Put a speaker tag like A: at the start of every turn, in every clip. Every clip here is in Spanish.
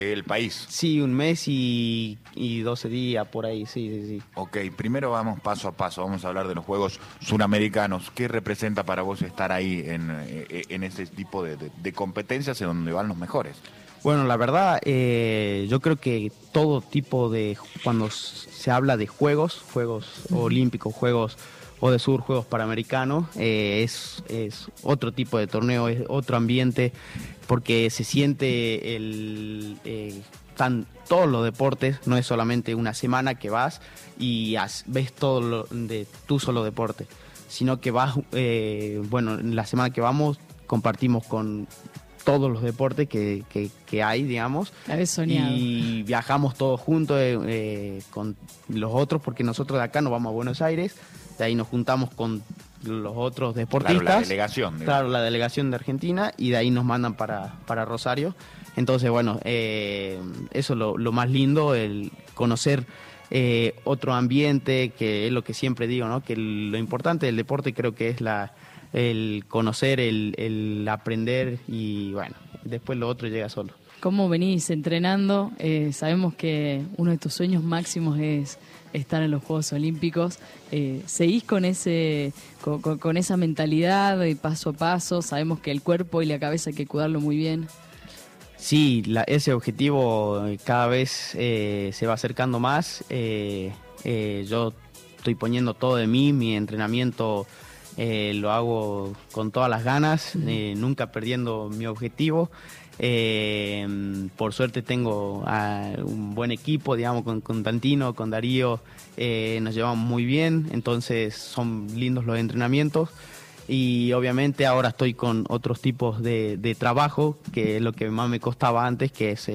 A: el país.
B: Sí, un mes y 12 días por ahí, sí.
A: Ok, primero vamos paso a paso, vamos a hablar de los Juegos Suramericanos. ¿Qué representa para vos estar ahí en ese tipo de competencias en donde van los mejores?
B: Bueno, la verdad, yo creo que todo tipo de, cuando se habla de juegos olímpicos, juegos o de sur, juegos panamericanos, es otro tipo de torneo, es otro ambiente, porque se siente todos los deportes, no es solamente una semana que vas y ves todo lo de tu solo deporte, sino que vas, en la semana que vamos compartimos con todos los deportes que hay, digamos, y viajamos todos juntos con los otros, porque nosotros de acá nos vamos a Buenos Aires, de ahí nos juntamos con los otros deportistas.
A: Claro, la delegación. Digamos.
B: Claro, la delegación de Argentina, y de ahí nos mandan para Rosario. Entonces, bueno, eso es lo más lindo, el conocer otro ambiente, que es lo que siempre digo, ¿no? Que lo importante del deporte creo que es el conocer, el aprender, y bueno, después lo otro llega solo.
C: ¿Cómo venís entrenando? Sabemos que uno de tus sueños máximos es estar en los Juegos Olímpicos. ¿Seguís con esa mentalidad de paso a paso? Sabemos que el cuerpo y la cabeza hay que cuidarlo muy bien.
B: Sí, ese objetivo cada vez se va acercando más. Yo estoy poniendo todo de mí, mi entrenamiento lo hago con todas las ganas, nunca perdiendo mi objetivo. Por suerte tengo un buen equipo, digamos, con Tantino, con Darío, nos llevamos muy bien, entonces son lindos los entrenamientos. Y obviamente ahora estoy con otros tipos de trabajo, que es lo que más me costaba antes, que es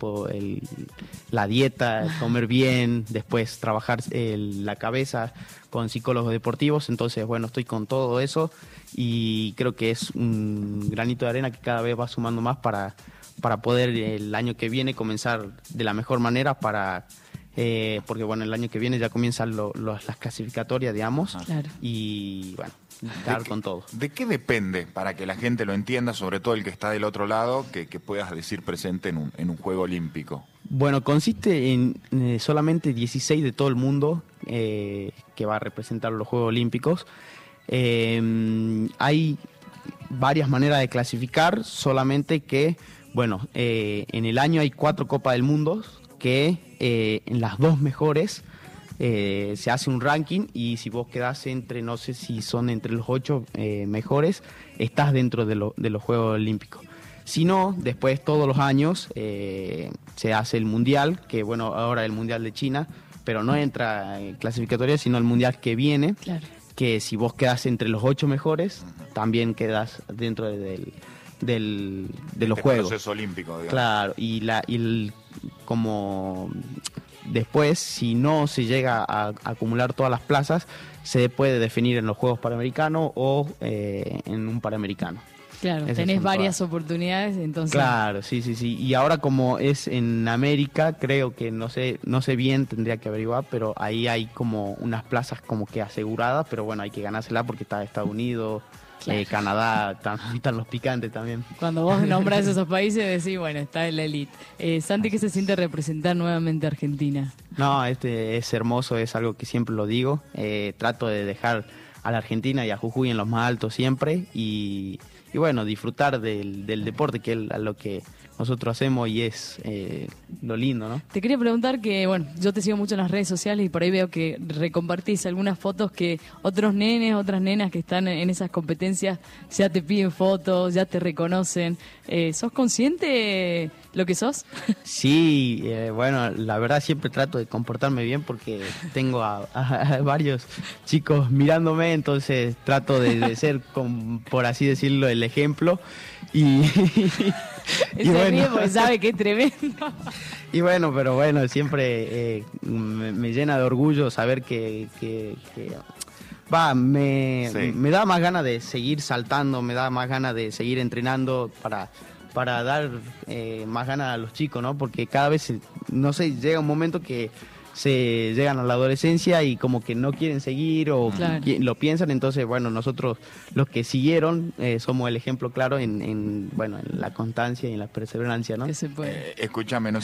B: la dieta, comer bien, después trabajar la cabeza con psicólogos deportivos. Entonces, bueno, estoy con todo eso y creo que es un granito de arena que cada vez va sumando más para poder el año que viene comenzar de la mejor manera porque bueno, el año que viene ya comienzan las clasificatorias, digamos,
C: claro.
B: Y bueno, estar con todo.
A: ¿De qué depende, para que la gente lo entienda, sobre todo el que está del otro lado, que puedas decir presente en un Juego Olímpico?
B: Bueno, consiste en solamente 16 de todo el mundo que va a representar los Juegos Olímpicos. Hay varias maneras de clasificar, solamente que, bueno, en el año hay 4 Copas del Mundo que en las 2 mejores se hace un ranking, y si vos quedás no sé si son entre los 8 mejores, estás dentro de los Juegos Olímpicos. Si no, después todos los años se hace el Mundial, que bueno, ahora el Mundial de China, pero no entra en clasificatoria, sino el Mundial que viene,
C: claro. Que
B: si vos quedás entre los 8 mejores, también quedás dentro de los Juegos.
A: Proceso olímpico, digamos.
B: Claro, como después, si no se llega a acumular todas las plazas, se puede definir en los Juegos Panamericanos o en un Panamericano.
C: Claro, tenés varias oportunidades, entonces.
B: Claro, sí. Y ahora, como es en América, creo que no sé bien, tendría que averiguar, pero ahí hay como unas plazas como que aseguradas, pero bueno, hay que ganársela porque está Estados Unidos, claro. Canadá, están los picantes también.
C: Cuando vos nombrás esos países decís, bueno, está en la elite. Santi, ¿qué se siente representar nuevamente a Argentina?
B: No, es hermoso, es algo que siempre lo digo. Trato de dejar a la Argentina y a Jujuy en los más altos siempre, y bueno, disfrutar del deporte, que es lo que nosotros hacemos, y es lo lindo, ¿no?
C: Te quería preguntar que, bueno, yo te sigo mucho en las redes sociales y por ahí veo que recompartís algunas fotos que otros nenes, otras nenas que están en esas competencias ya te piden fotos, ya te reconocen. ¿Sos consciente lo que sos?
B: Sí, bueno, la verdad siempre trato de comportarme bien porque tengo a varios chicos mirándome, entonces trato de ser, por así decirlo, el ejemplo. Y
C: bueno, porque sabe que es tremendo.
B: Y bueno, pero bueno, siempre me llena de orgullo saber que me da más ganas de seguir saltando, me da más ganas de seguir entrenando para dar más ganas a los chicos, ¿no? Porque cada vez, no sé, llega un momento que se llegan a la adolescencia y como que no quieren seguir o
C: claro.
B: Lo piensan. Entonces, bueno, nosotros los que siguieron somos el ejemplo claro en la constancia y en la perseverancia, ¿no?
C: Que se puede.
A: Escúchame, no